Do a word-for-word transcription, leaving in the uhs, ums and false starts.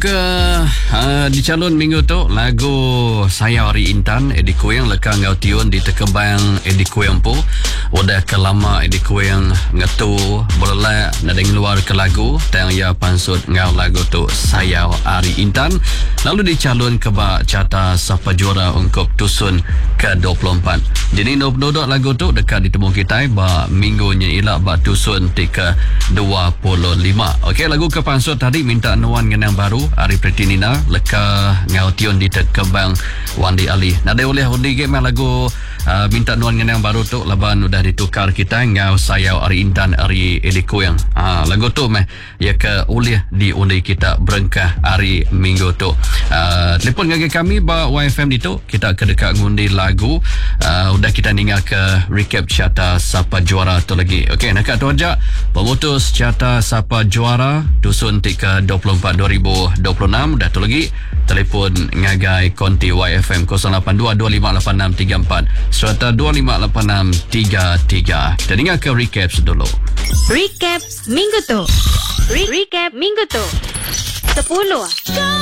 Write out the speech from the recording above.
ke uh, di calon minggu tu lagu Saya Hari Intan Eddie Kuyang leka ngau tiun di tekebang Eddie Kuyang po udah ke lama Eddie Kuyang ngatu boleh nadeng luar ke lagu tang ya pansut ngau lagu tu Saya Hari Intan lalu dicalon ke bak cata siapa juara untuk tusun ke dua puluh empat. Jadi dodok lagu tu dekat ditemu kita bak minggunya ilak bak tusun ke dua puluh lima. Okey, lagu ke pansut tadi minta nuan ngenang baru Ari Pretinina leka ngau tiun di tekebang Wandi Ali. Nada oleh undi game lagu uh, minta nuan ngenang baru tu laban udah ditukar kita ngau Saya Hari Intan Ari Eddie Kuyang. Ah, lagu tu meh ya ke oleh di undi kita berengkah hari minggu tu. Uh, telefon ngagi kami ba Y F M itu kita ke dekat ngundi lagu uh, udah kita ningal ke recap carta siapa juara tu lagi. Okey, nak tu aja pemutus carta siapa juara dusun tika dua puluh empat dua ribu dua puluh enam dah tu lagi telefon ngagai konti Y F M kosong lapan dua dua lima lapan enam tiga empat serta dua lima lapan enam tiga tiga. Kita dengar ke recap dulu. Recap minggu tu. Re- recap minggu tu. sepuluh.